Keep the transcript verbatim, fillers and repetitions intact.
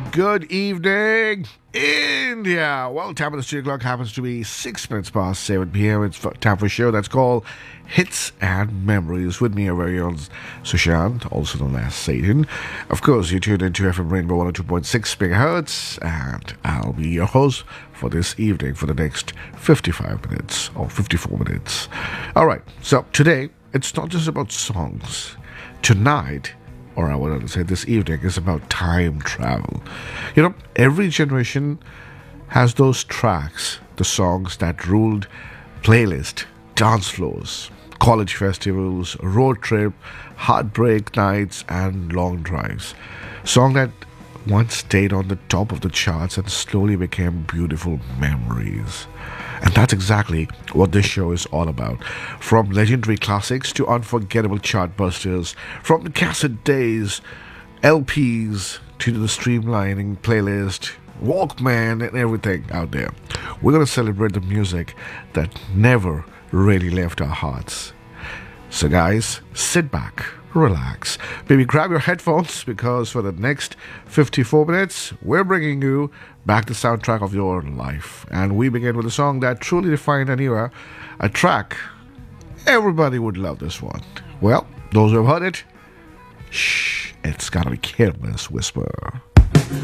Good evening, India. Well, time of the studio clock happens to be six minutes past seven p.m. It's for, time for a show that's called Hits and Memories. With me, our very own Sushant, also known as Satan. Of course, you tuned into F M Rainbow one oh two point six megahertz, and I'll be your host for this evening for the next fifty-five minutes or fifty-four minutes. All right, so today, it's not just about songs. Tonight, or I would say this evening, is about time travel. You know, every generation has those tracks, the songs that ruled playlist, dance floors, college festivals, road trip, heartbreak nights, and long drives. Song that once stayed on the top of the charts and slowly became beautiful memories. And that's exactly what this show is all about. From legendary classics to unforgettable chart busters, from the cassette days, L Ps, to the streamlining playlist, Walkman, and everything out there. We're going to celebrate the music that never really left our hearts. So guys, sit back, relax. Maybe grab your headphones, because for the next fifty-four minutes, we're bringing you back the soundtrack of your life. And we begin with a song that truly defined an era, a track. Everybody would love this one. Well, those who have heard it, shh, it's gotta be Careless Whisper.